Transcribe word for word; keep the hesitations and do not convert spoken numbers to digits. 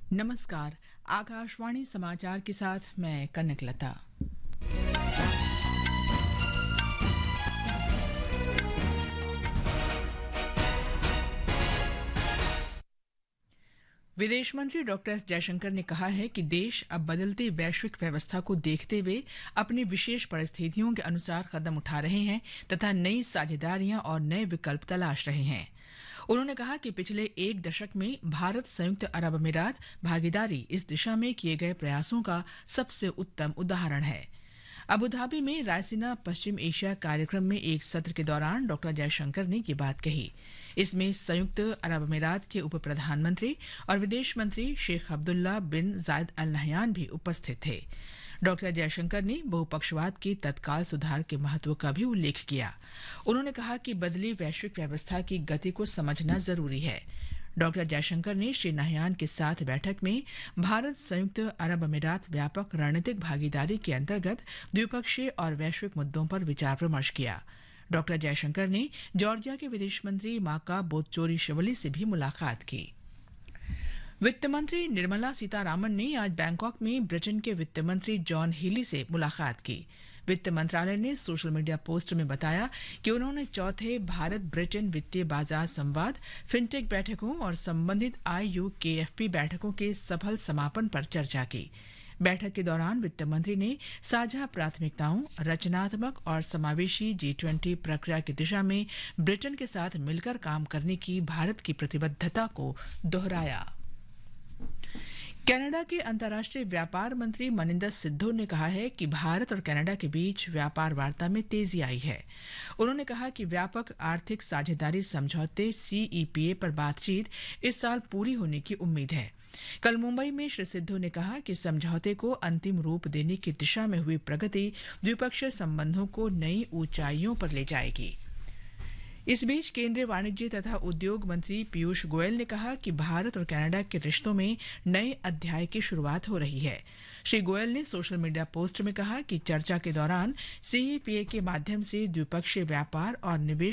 नमस्कार। आकाशवाणी समाचार के साथ मैं कनकलता। विदेश मंत्री डॉक्टर एस जयशंकर ने कहा है कि देश अब बदलती वैश्विक व्यवस्था को देखते हुए अपनी विशेष परिस्थितियों के अनुसार कदम उठा रहे हैं तथा नई साझेदारियां और नए विकल्प तलाश रहे हैं। उन्होंने कहा कि पिछले एक दशक में भारत संयुक्त अरब अमीरात भागीदारी इस दिशा में किए गए प्रयासों का सबसे उत्तम उदाहरण है। अबू धाबी में रायसीना पश्चिम एशिया कार्यक्रम में एक सत्र के दौरान डॉक्टर जयशंकर ने ये बात कही। इसमें संयुक्त अरब अमीरात के उप प्रधानमंत्री और विदेश मंत्री शेख अब्दुल्ला बिन जायद अल नहयान भी उपस्थित थे। डॉक्टर जयशंकर ने बहुपक्षवाद के तत्काल सुधार के महत्व का भी उल्लेख किया। उन्होंने कहा कि बदली वैश्विक व्यवस्था की गति को समझना जरूरी है। डॉक्टर जयशंकर ने श्री नहयान के साथ बैठक में भारत संयुक्त अरब अमीरात व्यापक रणनीतिक भागीदारी के अंतर्गत द्विपक्षीय और वैश्विक मुद्दों पर विचार विमर्श किया। डॉक्टर जयशंकर ने जॉर्जिया के विदेश मंत्री माका बोतचोरीशवली से भी मुलाकात की। वित्त मंत्री निर्मला सीतारामन ने आज बैंकॉक में ब्रिटेन के वित्त मंत्री जॉन हीली से मुलाकात की। वित्त मंत्रालय ने सोशल मीडिया पोस्ट में बताया कि उन्होंने चौथे भारत ब्रिटेन वित्तीय बाजार संवाद, फिनटेक बैठकों और संबंधित आई यू के एफ पी बैठकों के सफल समापन पर चर्चा की। बैठक के दौरान वित्त मंत्री ने साझा प्राथमिकताओं, रचनात्मक और समावेशी जी ट्वेंटी प्रक्रिया की दिशा में ब्रिटेन के साथ मिलकर काम करने की भारत की प्रतिबद्धता को दोहराया। कनाडा के अंतर्राष्ट्रीय व्यापार मंत्री मनिंदर सिद्धू ने कहा है कि भारत और कनाडा के बीच व्यापार वार्ता में तेजी आई है। उन्होंने कहा कि व्यापक आर्थिक साझेदारी समझौते सी ई पी ए पर बातचीत इस साल पूरी होने की उम्मीद है। कल मुंबई में श्री सिद्धू ने कहा कि समझौते को अंतिम रूप देने की दिशा में हुई प्रगति द्विपक्षीय संबंधों को नई ऊंचाइयों पर ले जाएगी। इस बीच केंद्रीय वाणिज्य तथा उद्योग मंत्री पीयूष गोयल ने कहा कि भारत और कनाडा के रिश्तों में नए अध्याय की शुरुआत हो रही है। श्री गोयल ने सोशल मीडिया पोस्ट में कहा कि चर्चा के दौरान सी ई पी ए के माध्यम से द्विपक्षीय व्यापार और निवेश